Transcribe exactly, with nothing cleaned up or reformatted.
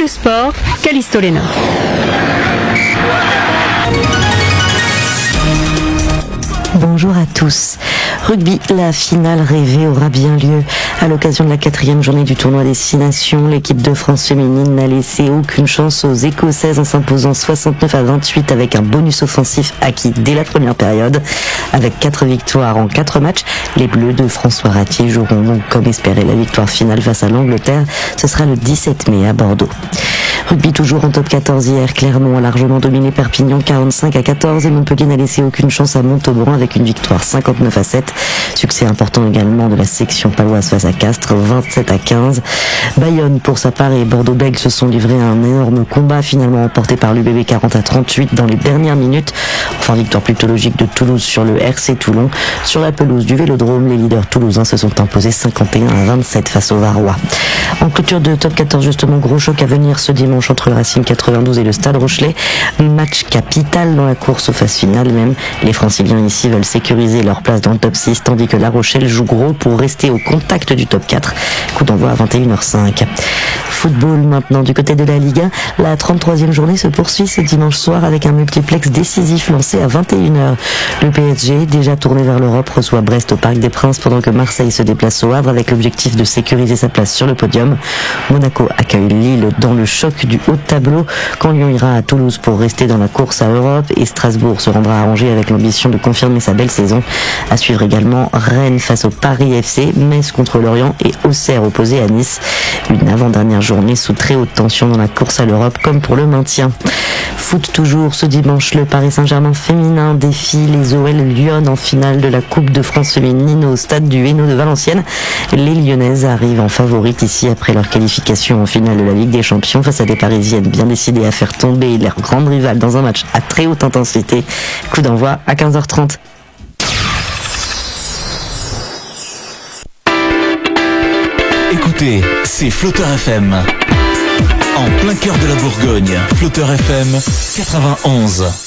de sport, Callisto Léna. Bonjour à tous. Rugby, la finale rêvée aura bien lieu. À l'occasion de la quatrième journée du tournoi Destination, l'équipe de France féminine n'a laissé aucune chance aux Écossaises en s'imposant soixante-neuf à vingt-huit avec un bonus offensif acquis dès la première période. Avec quatre victoires en quatre matchs, les Bleus de François Ratier joueront donc comme espéré la victoire finale face à l'Angleterre. Ce sera le dix-sept mai à Bordeaux. Rugby toujours en top quatorze hier, Clermont a largement dominé Perpignan quarante-cinq à quatorze et Montpellier n'a laissé aucune chance à Montauban avec une victoire cinquante-neuf à sept. Succès important également de la section paloise face à Castres, vingt-sept à quinze. Bayonne pour sa part et Bordeaux-Bègles se sont livrés à un énorme combat finalement remporté par l'U B B quarante à trente-huit dans les dernières minutes. Enfin, victoire plutôt logique de Toulouse sur le R C Toulon. Sur la pelouse du Vélodrome, les leaders toulousains se sont imposés cinquante et un à vingt-sept face aux Varois. En clôture de top quatorze, justement, gros choc à venir ce dimanche entre le Racing quatre-vingt-douze et le Stade Rochelais. Match capital dans la course aux phases finales même. Les Franciliens ici veulent sécuriser leur place dans le top six, tandis que La Rochelle joue gros pour rester au contact du top quatre. Coup d'envoi à vingt et une heures cinq. Football maintenant du côté de la Ligue un. La trente-troisième journée se poursuit ce dimanche soir avec un multiplex décisif lancé à vingt et une heures. Le P S G, déjà tourné vers l'Europe, reçoit Brest au Parc des Princes pendant que Marseille se déplace au Havre avec l'objectif de sécuriser sa place sur le podium. Monaco accueille Lille dans le choc du haut de tableau quand Lyon ira à Toulouse pour rester dans la course à Europe et Strasbourg se rendra à Angers avec l'ambition de confirmer sa belle saison. À suivre également Rennes face au Paris F C, Metz contre Lorient et Auxerre opposé à Nice. Une avant-dernière journée sous très haute tension dans la course à l'Europe comme pour le maintien. Foot toujours ce dimanche, le Paris Saint-Germain féminin défie les O L Lyon en finale de la Coupe de France féminine au stade du Hainaut de Valenciennes. Les Lyonnaises arrivent en favorite ici après leur qualification en finale de la Ligue des Champions face à des Parisiennes bien décidées à faire tomber leurs grandes rivales dans un match à très haute intensité. Coup d'envoi à quinze heures trente. Écoutez, c'est Flotteur F M. En plein cœur de la Bourgogne, Flotteur F M quatre-vingt-onze.